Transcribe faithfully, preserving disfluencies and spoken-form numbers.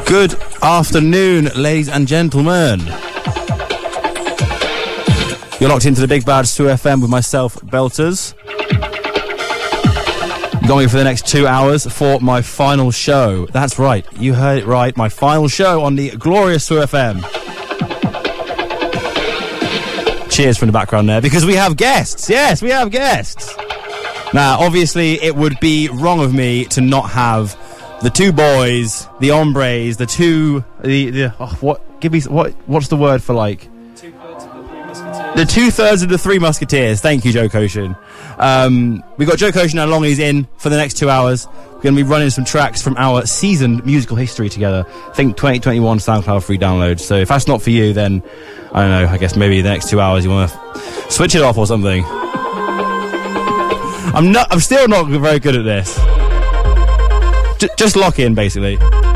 Good afternoon, ladies and gentlemen. You're locked into the Big Bad two F M with myself, Belters. Got me for the next two hours for my final show. That's right, you heard it right, my final show on the glorious two F M. Cheers from the background there, because we have guests. Yes, we have guests. Now, obviously, it would be wrong of me to not have the two boys, the hombres, the two, the, the oh, what, give me, what, what's the word for, like, the two-thirds of the Three Musketeers. Thank you, Joe Koshin. Um, we've got Joe Koshin and Longy's in for the next two hours. We're going to be running some tracks from our seasoned musical history together. I think twenty twenty-one SoundCloud free download. So if that's not for you, then, I don't know, I guess maybe the next two hours you want to switch it off or something. I'm not, I'm still not very good at this. J- just lock in, basically.